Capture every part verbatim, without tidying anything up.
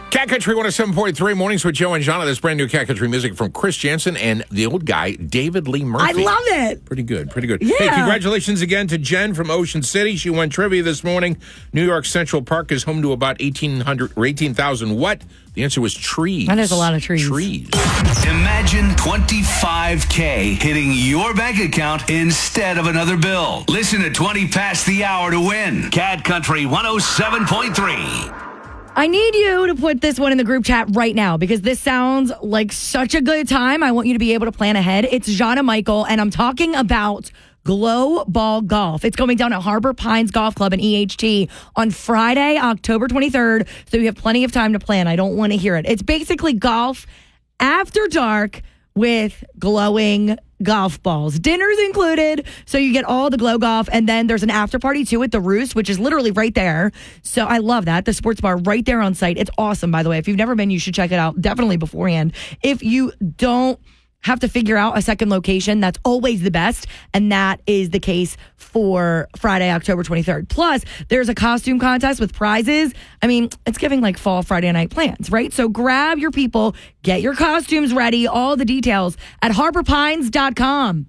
Cat Country one oh seven point three, Mornings with Joe and Jana. This brand new Cat Country music from Chris Jansen and the old guy, David Lee Murphy. I love it. Pretty good, pretty good. Yeah. Hey, congratulations again to Jen from Ocean City. She won trivia this morning. New York Central Park is home to about eighteen hundred or eighteen thousand what? The answer was trees. And there's a lot of trees. Trees. Imagine twenty-five K hitting your bank account instead of another bill. Listen to twenty past the hour to win. Cat Country one oh seven point three. I need you to put this one in the group chat right now because this sounds like such a good time. I want you to be able to plan ahead. It's Jana Michael, and I'm talking about Glow Ball Golf. It's going down at Harbor Pines Golf Club in E H T on Friday, October twenty-third, so you have plenty of time to plan. I don't want to hear it. It's basically golf after dark with glowing golf balls. Dinner's included, so you get all the glow golf, and then there's an after party too at the Roost, which is literally right there. So I love that. The sports bar right there on site. It's awesome, by the way. If you've never been, you should check it out definitely beforehand. If you don't have to figure out a second location, that's always the best, and that is the case for Friday, October twenty-third. Plus, there's a costume contest with prizes. I mean, it's giving like fall Friday night plans, right? So grab your people, get your costumes ready, all the details at harbor pines dot com.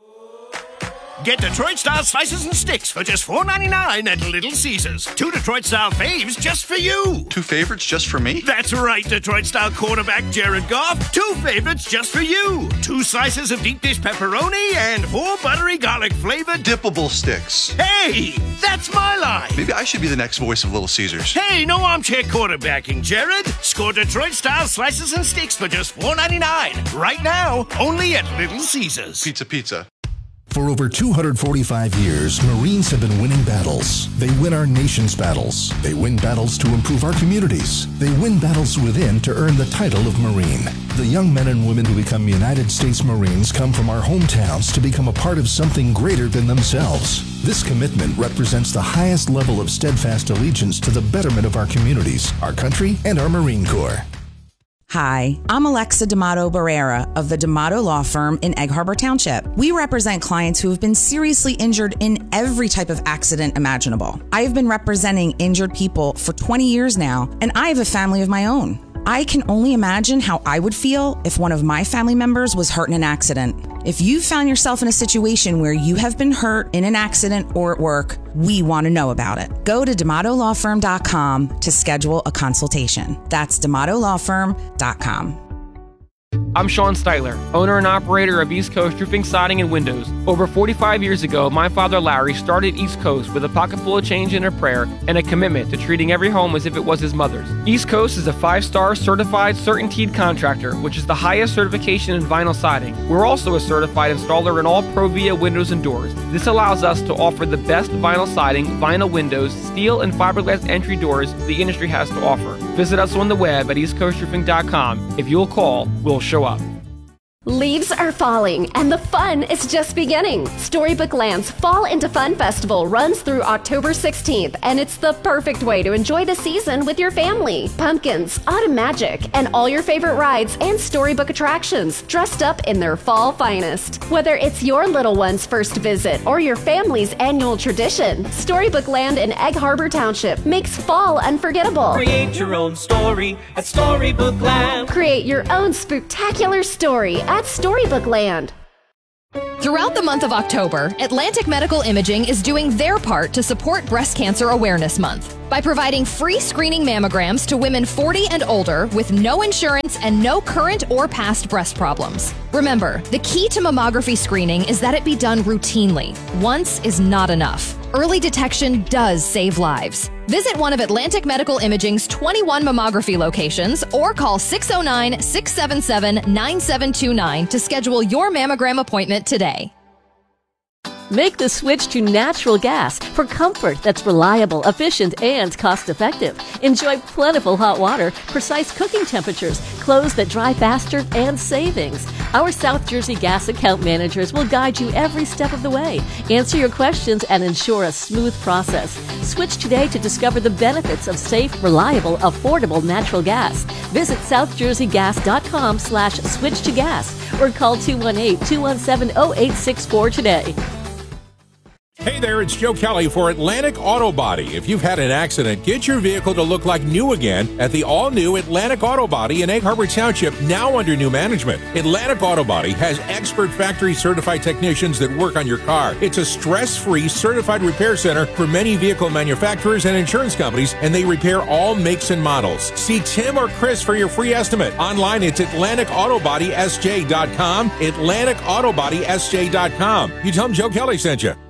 Get Detroit-style slices and sticks for just four ninety-nine at Little Caesars. Two Detroit-style faves just for you. Two favorites just for me? That's right, Detroit-style quarterback Jared Goff. Two favorites just for you. Two slices of deep dish pepperoni and four buttery garlic-flavored dippable sticks. Hey, that's my line. Maybe I should be the next voice of Little Caesars. Hey, no armchair quarterbacking, Jared. Score Detroit-style slices and sticks for just four ninety-nine. Right now, only at Little Caesars. Pizza, pizza. For over two hundred forty-five years, Marines have been winning battles. They win our nation's battles. They win battles to improve our communities. They win battles within to earn the title of Marine. The young men and women who become United States Marines come from our hometowns to become a part of something greater than themselves. This commitment represents the highest level of steadfast allegiance to the betterment of our communities, our country, and our Marine Corps. Hi, I'm Alexa D'Amato Barrera of the D'Amato Law Firm in Egg Harbor Township. We represent clients who have been seriously injured in every type of accident imaginable. I have been representing injured people for twenty years now, and I have a family of my own. I can only imagine how I would feel if one of my family members was hurt in an accident. If you found yourself in a situation where you have been hurt in an accident or at work, we want to know about it. Go to D'Amato Law Firm dot com to schedule a consultation. That's D'Amato Law Firm dot com. I'm Sean Styler, owner and operator of East Coast Roofing, Siding, and Windows. Over forty-five years ago, my father Larry started East Coast with a pocket full of change and a prayer and a commitment to treating every home as if it was his mother's. East Coast is a five-star certified CertainTeed contractor, which is the highest certification in vinyl siding. We're also a certified installer in all Provia windows and doors. This allows us to offer the best vinyl siding, vinyl windows, steel, and fiberglass entry doors the industry has to offer. Visit us on the web at east coast roofing dot com. If you'll call, we'll show up. Leaves are falling, and the fun is just beginning. Storybook Land's Fall into Fun Festival runs through October sixteenth, and it's the perfect way to enjoy the season with your family. Pumpkins, autumn magic, and all your favorite rides and storybook attractions dressed up in their fall finest. Whether it's your little one's first visit or your family's annual tradition, Storybook Land in Egg Harbor Township makes fall unforgettable. Create your own story at Storybook Land. Create your own spooktacular story at Storybook Land. Throughout the month of October, Atlantic Medical Imaging is doing their part to support Breast Cancer Awareness Month by providing free screening mammograms to women forty and older with no insurance and no current or past breast problems. Remember, the key to mammography screening is that it be done routinely. Once is not enough. Early detection does save lives. Visit one of Atlantic Medical Imaging's twenty-one mammography locations or call six oh nine, six seven seven, nine seven two nine to schedule your mammogram appointment today. Make the switch to natural gas for comfort that's reliable, efficient, and cost-effective. Enjoy plentiful hot water, precise cooking temperatures, clothes that dry faster, and savings. Our South Jersey Gas account managers will guide you every step of the way, answer your questions, and ensure a smooth process. Switch today to discover the benefits of safe, reliable, affordable natural gas. Visit south jersey gas dot com slash switch to gas or call two one eight, two one seven, oh eight six four today. Hey there, it's Joe Kelly for Atlantic Auto Body. If you've had an accident, get your vehicle to look like new again at the all-new Atlantic Auto Body in Egg Harbor Township, now under new management. Atlantic Auto Body has expert factory-certified technicians that work on your car. It's a stress-free certified repair center for many vehicle manufacturers and insurance companies, and they repair all makes and models. See Tim or Chris for your free estimate. Online, it's Atlantic Auto Body S J dot com, Atlantic Auto Body S J dot com. You tell them Joe Kelly sent you.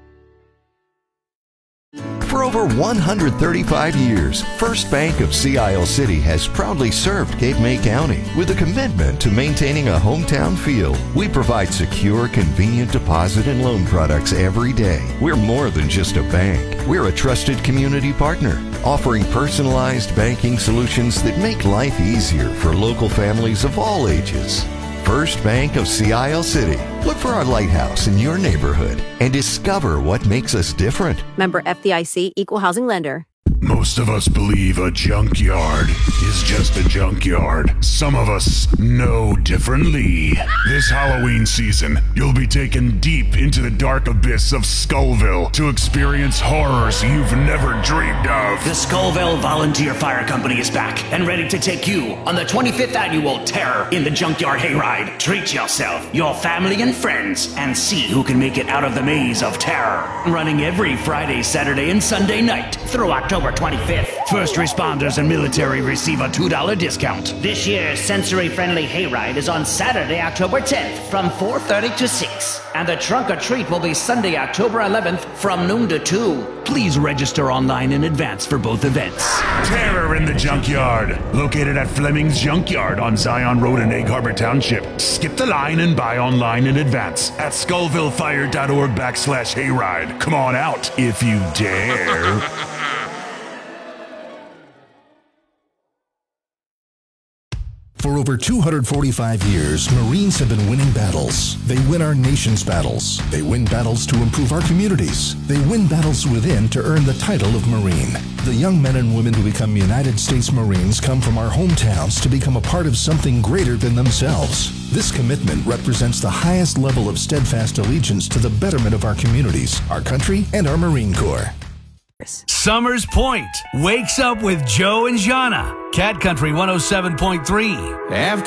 For over one hundred thirty-five years, First Bank of Sea Isle City has proudly served Cape May County with a commitment to maintaining a hometown feel. We provide secure, convenient deposit and loan products every day. We're more than just a bank. We're a trusted community partner, offering personalized banking solutions that make life easier for local families of all ages. First Bank of Sea Isle City. Look for our lighthouse in your neighborhood and discover what makes us different. Member F D I C, Equal Housing Lender. Most of us believe a junkyard is just a junkyard. Some of us know differently. This Halloween season, you'll be taken deep into the dark abyss of Skullville to experience horrors you've never dreamed of. The Skullville Volunteer Fire Company is back and ready to take you on the twenty-fifth annual Terror in the Junkyard Hayride. Treat yourself, your family, and friends, and see who can make it out of the maze of terror. Running every Friday, Saturday, and Sunday night through October twenty-fifth. First responders and military receive a two dollar discount. This year's sensory-friendly hayride is on Saturday, October tenth from four thirty to six. And the trunk or treat will be Sunday, October eleventh from noon to two. Please register online in advance for both events. Terror in the Junkyard, located at Fleming's Junkyard on Zion Road in Egg Harbor Township. Skip the line and buy online in advance at skullvillefire.org backslash hayride. Come on out if you dare. For over two hundred forty-five years, Marines have been winning battles. They win our nation's battles. They win battles to improve our communities. They win battles within to earn the title of Marine. The young men and women who become United States Marines come from our hometowns to become a part of something greater than themselves. This commitment represents the highest level of steadfast allegiance to the betterment of our communities, our country, and our Marine Corps. Summers Point wakes up with Joe and Jana. Cat Country one oh seven point three. After